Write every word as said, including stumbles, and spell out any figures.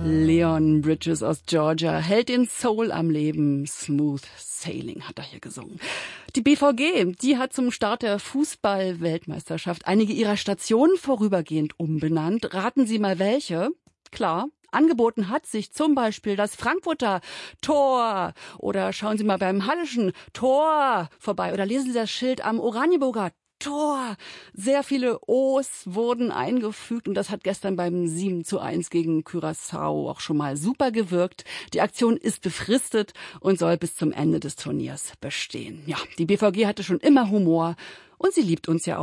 Leon Bridges aus Georgia hält den Soul am Leben. Smooth Sailing hat er hier gesungen. Die B V G, die hat zum Start der Fußball-Weltmeisterschaft einige ihrer Stationen vorübergehend umbenannt. Raten Sie mal welche? Klar. Angeboten hat sich zum Beispiel das Frankfurter Tor oder schauen Sie mal beim Hallischen Tor vorbei oder lesen Sie das Schild am Oranienburger Tor. Sehr viele O's wurden eingefügt und das hat gestern beim sieben zu eins gegen Curaçao auch schon mal super gewirkt. Die Aktion ist befristet und soll bis zum Ende des Turniers bestehen. Ja, die B V G hatte schon immer Humor und sie liebt uns ja auch.